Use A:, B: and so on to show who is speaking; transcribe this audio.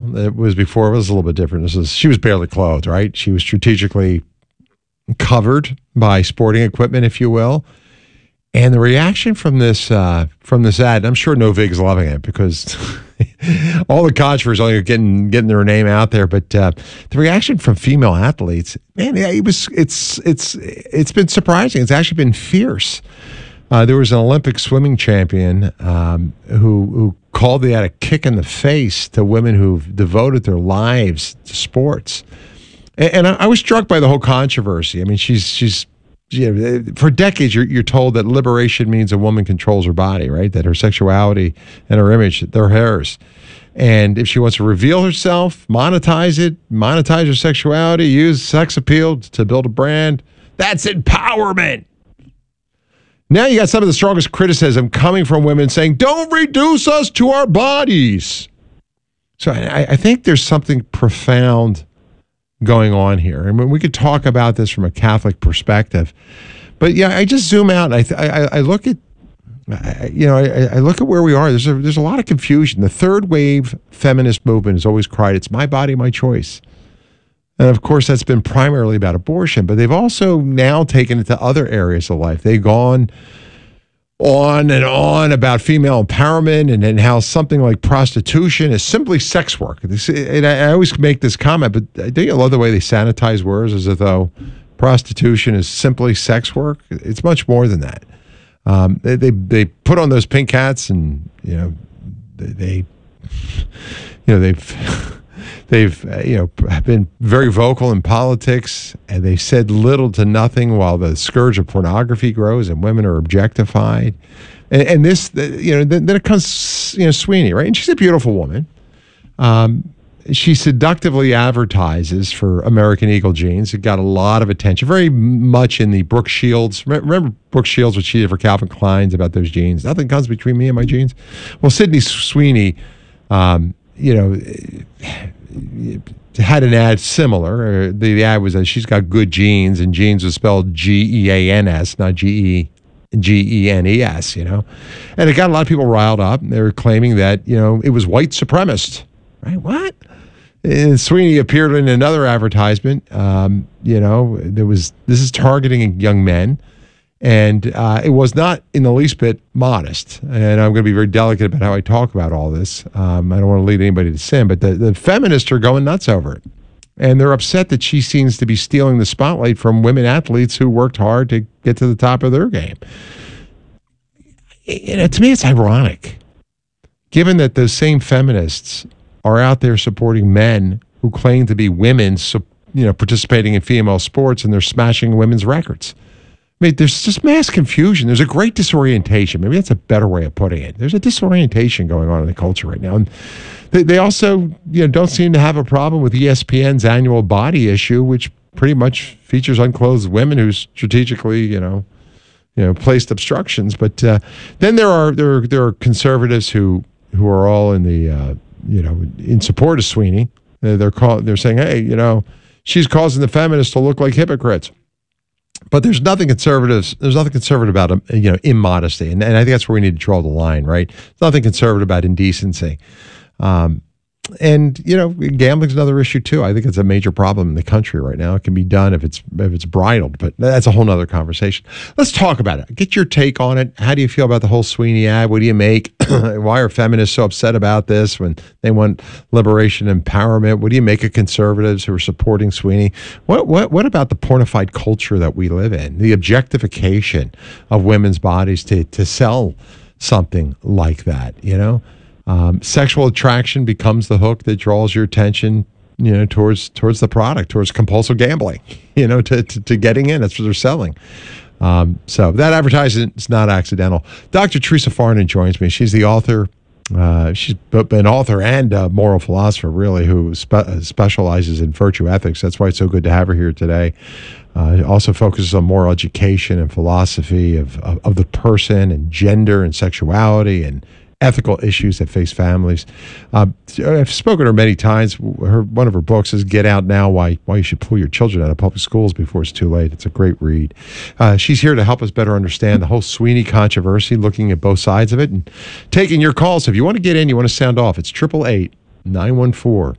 A: It was before. It was a little bit different. She was barely clothed, right? She was strategically covered by sporting equipment, if you will. And the reaction from this ad, and I'm sure Novig's loving it because all the controversy are getting their name out there. But the reaction from female athletes, man, it's been surprising. It's actually been fierce. There was an Olympic swimming champion who called the ad a kick in the face to women who've devoted their lives to sports. And I was struck by the whole controversy. I mean, she's for decades, you're told that liberation means a woman controls her body, right? That her sexuality and her image, they're hers. And if she wants to reveal herself, monetize her sexuality, use sex appeal to build a brand, that's empowerment. Now you got some of the strongest criticism coming from women saying, don't reduce us to our bodies. So I think there's something profound going on here. I mean, we could talk about this from a Catholic perspective, but yeah, I just zoom out and I look at, I look at where we are. There's a lot of confusion. The third wave feminist movement has always cried, it's my body, my choice. And of course, that's been primarily about abortion, but they've also now taken it to other areas of life. They've gone on and on about female empowerment and how something like prostitution is simply sex work. And I always make this comment, but don't you love the way they sanitize words as though prostitution is simply sex work? It's much more than that. They put on those pink hats and they've been very vocal in politics, and they've said little to nothing while the scourge of pornography grows and women are objectified. And this, then it comes, Sweeney, right? And she's a beautiful woman. She seductively advertises for American Eagle jeans. It got a lot of attention, very much in the Brooke Shields. Remember Brooke Shields, what she did for Calvin Klein's about those jeans? Nothing comes between me and my jeans. Well, Sydney Sweeney, had an ad similar. The ad was that she's got good genes, and jeans was spelled Geans, not Genes, And it got a lot of people riled up. They were claiming that, it was white supremacist. Right? What? And Sweeney appeared in another advertisement. This is targeting young men. And it was not in the least bit modest. And I'm going to be very delicate about how I talk about all this. I don't want to lead anybody to sin, but the feminists are going nuts over it. And they're upset that she seems to be stealing the spotlight from women athletes who worked hard to get to the top of their game. To me, it's ironic, given that those same feminists are out there supporting men who claim to be women, participating in female sports, and they're smashing women's records. I mean, there's just mass confusion. There's a great disorientation. Maybe that's a better way of putting it. There's a disorientation going on in the culture right now. And they also, don't seem to have a problem with ESPN's annual body issue, which pretty much features unclothed women who strategically, placed obstructions. But then there are conservatives who are all in the, in support of Sweeney. They're saying, hey, she's causing the feminists to look like hypocrites. But there's nothing conservative about immodesty, and I think that's where we need to draw the line, right? There's nothing conservative about indecency, and gambling's another issue too. I think it's a major problem in the country right now. It can be done if it's bridled, but that's a whole nother conversation. Let's talk about it. Get your take on it. How do you feel about the whole Sweeney ad? What do you make? Why are feminists so upset about this when they want liberation, empowerment? What do you make of conservatives who are supporting Sweeney? What about the pornified culture that we live in? The objectification of women's bodies to sell something like that, Sexual attraction becomes the hook that draws your attention, towards the product, towards compulsive gambling, to getting in. That's what they're selling. So that advertising is not accidental. Dr. Teresa Farnan joins me. She's the author. She's been author and moral philosopher, really, who specializes in virtue ethics. That's why it's so good to have her here today. Also focuses on moral education and philosophy of the person and gender and sexuality and ethical issues that face families. I've spoken to her many times. One of her books is Get Out Now, Why You Should Pull Your Children Out of Public Schools Before It's Too Late. It's a great read. She's here to help us better understand the whole Sweeney controversy, looking at both sides of it, and taking your calls. If you want to get in, you want to sound off, it's 888-914